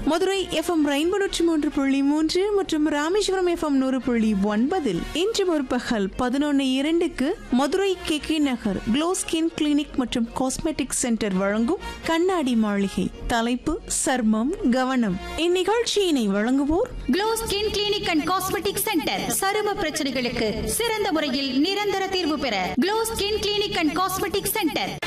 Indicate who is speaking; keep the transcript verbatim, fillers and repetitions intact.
Speaker 1: Madurai FM rainbow நூற்றி மூன்று புள்ளி மூன்று மற்றும் ராமேஸ்வரம் எஃப்எம் நூறு புள்ளி ஒன்பதில் இன்று முற்பகல் பதினொன்று இரண்டுக்கு மதுரை கே கே நகர் க்ளோ ஸ்கின் கிளினிக் மற்றும் காஸ்மெட்டிக் சென்டர் வழங்கும் கண்ணாடி மாளிகை. தலைப்பு சர்மம் கவனம். இந்நிகழ்ச்சியினை வழங்குவோர்
Speaker 2: glow skin clinic and cosmetic centre. சரும பிரச்சனைகளுக்கு சிறந்த முறையில் நிரந்தர தீர்வு பெற glow skin clinic and cosmetic centre.